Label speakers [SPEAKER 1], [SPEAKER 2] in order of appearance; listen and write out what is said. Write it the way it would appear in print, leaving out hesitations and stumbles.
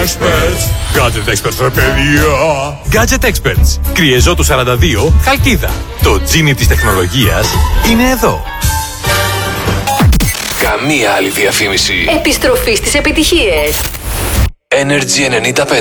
[SPEAKER 1] Experts. Gadget Experts, ρε παιδιά.
[SPEAKER 2] Gadget Experts. Κριεζότου 42, Χαλκίδα. Το τζίνι της τεχνολογίας είναι εδώ.
[SPEAKER 3] Καμία άλλη διαφήμιση.
[SPEAKER 4] Επιστροφή στις επιτυχίες.
[SPEAKER 3] Energy 95.